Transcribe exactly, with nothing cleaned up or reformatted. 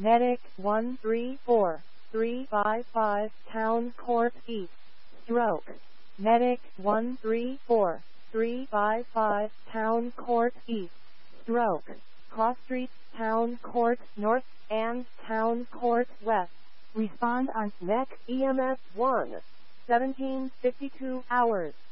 Medic one three four three five five, Town Court East. Stroke. Medic one three four three five five, Town Court East. Stroke. Cross Streets, Town Court North, and Town Court West. Respond on N E C E M S one. seventeen fifty-two hours.